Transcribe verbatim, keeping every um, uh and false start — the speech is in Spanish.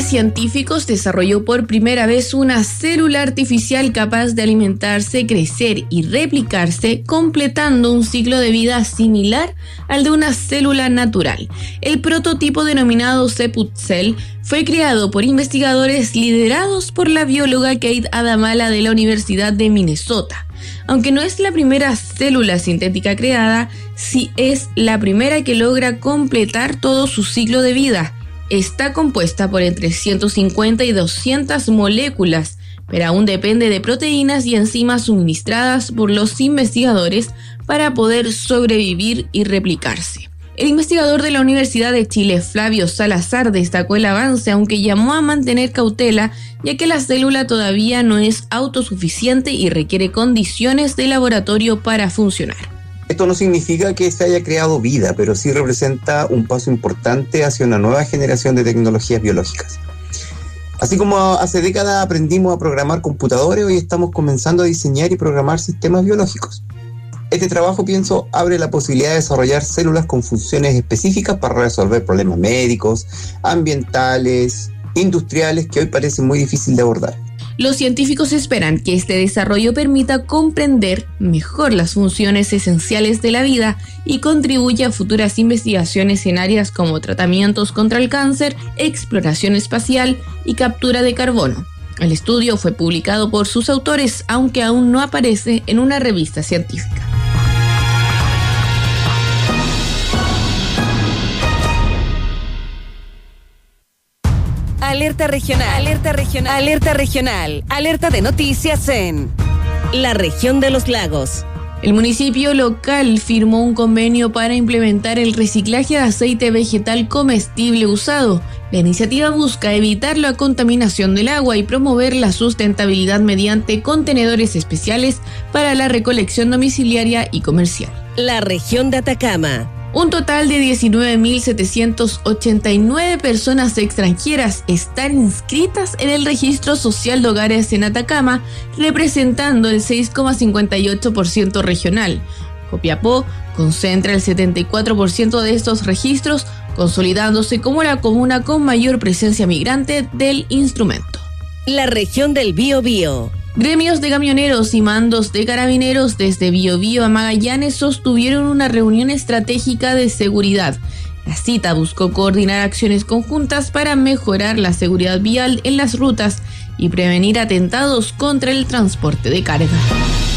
científicos desarrolló por primera vez una célula artificial capaz de alimentarse, crecer y replicarse, completando un ciclo de vida similar al de una célula natural. El prototipo, denominado Seputcell, fue creado por investigadores liderados por la bióloga Kate Adamala de la Universidad de Minnesota. Aunque no es la primera célula sintética creada, sí es la primera que logra completar todo su ciclo de vida. Está compuesta por entre ciento cincuenta y doscientas moléculas, pero aún depende de proteínas y enzimas suministradas por los investigadores para poder sobrevivir y replicarse. El investigador de la Universidad de Chile, Flavio Salazar, destacó el avance, aunque llamó a mantener cautela, ya que la célula todavía no es autosuficiente y requiere condiciones de laboratorio para funcionar. Esto no significa que se haya creado vida, pero sí representa un paso importante hacia una nueva generación de tecnologías biológicas. Así como hace décadas aprendimos a programar computadores, hoy estamos comenzando a diseñar y programar sistemas biológicos. Este trabajo, pienso, abre la posibilidad de desarrollar células con funciones específicas para resolver problemas médicos, ambientales, industriales, que hoy parecen muy difíciles de abordar. Los científicos esperan que este desarrollo permita comprender mejor las funciones esenciales de la vida y contribuya a futuras investigaciones en áreas como tratamientos contra el cáncer, exploración espacial y captura de carbono. El estudio fue publicado por sus autores, aunque aún no aparece en una revista científica. Alerta regional, alerta regional, alerta regional, alerta de noticias en la región de los lagos. El municipio local firmó un convenio para implementar el reciclaje de aceite vegetal comestible usado. La iniciativa busca evitar la contaminación del agua y promover la sustentabilidad mediante contenedores especiales para la recolección domiciliaria y comercial. La región de Atacama. Un total de diecinueve mil setecientas ochenta y nueve personas extranjeras están inscritas en el registro social de hogares en Atacama, representando el seis coma cincuenta y ocho por ciento regional. Copiapó concentra el setenta y cuatro por ciento de estos registros, consolidándose como la comuna con mayor presencia migrante del instrumento. La región del Biobío. Gremios de camioneros y mandos de carabineros desde Biobío a Magallanes sostuvieron una reunión estratégica de seguridad. La cita buscó coordinar acciones conjuntas para mejorar la seguridad vial en las rutas y prevenir atentados contra el transporte de carga.